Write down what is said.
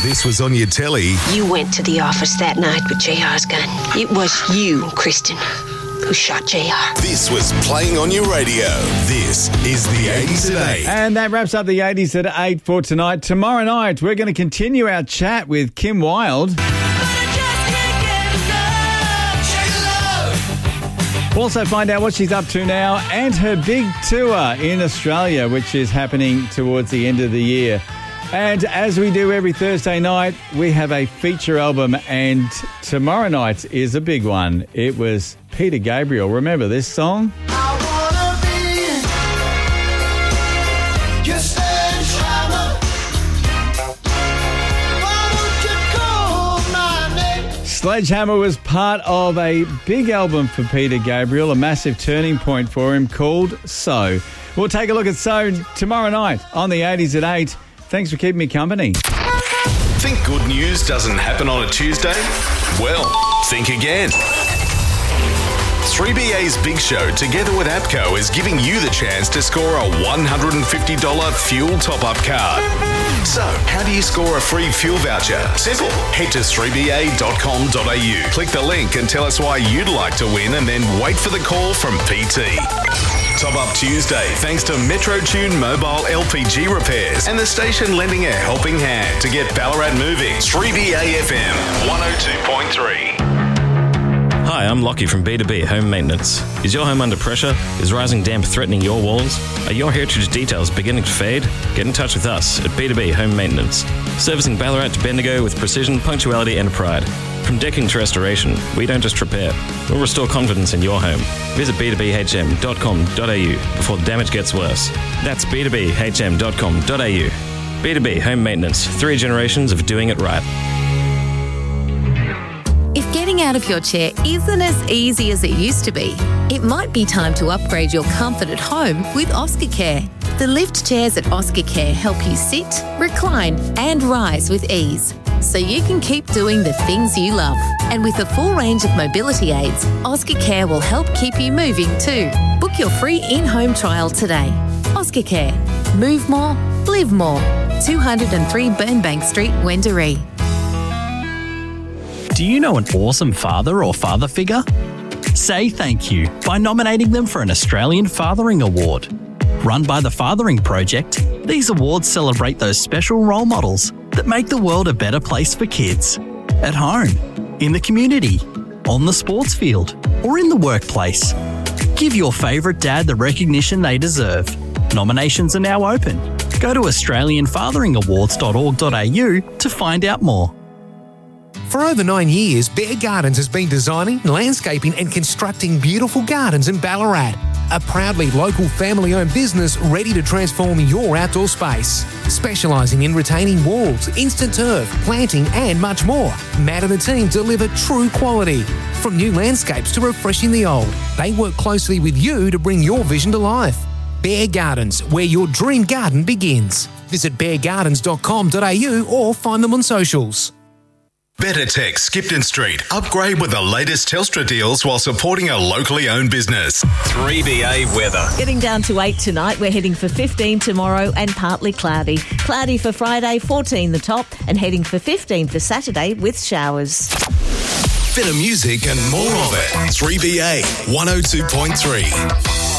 this was on your telly... You went to the office that night with JR's gun. It was you, Kristen, who shot JR. This was playing on your radio. This is the 80s at 8. And that wraps up the 80s at 8 for tonight. Tomorrow night, we're going to continue our chat with Kim Wilde. Also find out what she's up to now and her big tour in Australia, which is happening towards the end of the year. And as we do every Thursday night, we have a feature album, and tomorrow night is a big one. It was Peter Gabriel. Remember this song? Sledgehammer was part of a big album for Peter Gabriel, a massive turning point for him called So. We'll take a look at So tomorrow night on the 80s at 8. Thanks for keeping me company. Think good news doesn't happen on a Tuesday? Well, think again. 3BA's Big Show, together with APCO, is giving you the chance to score a $150 fuel top-up card. So, how do you score a free fuel voucher? Simple. Head to 3ba.com.au. Click the link and tell us why you'd like to win, and then wait for the call from PT. Top Up Tuesday, thanks to Metro Tune Mobile LPG Repairs and the station lending a helping hand to get Ballarat moving. 3BA FM 102.3. Hi, I'm Lockie from B2B Home Maintenance. Is your home under pressure? Is rising damp threatening your walls? Are your heritage details beginning to fade? Get in touch with us at B2B Home Maintenance. Servicing Ballarat to Bendigo with precision, punctuality and pride. From decking to restoration, we don't just repair. We'll restore confidence in your home. Visit b2bhm.com.au before the damage gets worse. That's b2bhm.com.au. B2B Home Maintenance. 3 generations of doing it right. If getting out of your chair isn't as easy as it used to be, it might be time to upgrade your comfort at home with Oscar Care. The lift chairs at Oscar Care help you sit, recline and rise with ease, so you can keep doing the things you love. And with a full range of mobility aids, Oscar Care will help keep you moving too. Book your free in-home trial today. Oscar Care. Move more, live more. 203 Burnbank Street, Wendouree. Do you know an awesome father or father figure? Say thank you by nominating them for an Australian Fathering Award. Run by the Fathering Project, these awards celebrate those special role models that make the world a better place for kids. At home, in the community, on the sports field, or in the workplace. Give your favourite dad the recognition they deserve. Nominations are now open. Go to australianfatheringawards.org.au to find out more. For over 9 years, Bear Gardens has been designing, landscaping and constructing beautiful gardens in Ballarat. A proudly local family-owned business ready to transform your outdoor space. Specialising in retaining walls, instant turf, planting and much more. Matt and the team deliver true quality. From new landscapes to refreshing the old, they work closely with you to bring your vision to life. Bear Gardens, where your dream garden begins. Visit beargardens.com.au or find them on socials. Better Tech Skipton Street. Upgrade with the latest Telstra deals while supporting a locally owned business. 3BA weather. Getting down to 8 tonight. We're heading for 15 tomorrow and partly cloudy. Cloudy for Friday, 14 the top, and heading for 15 for Saturday with showers. Better music and more of it. 3BA 102.3.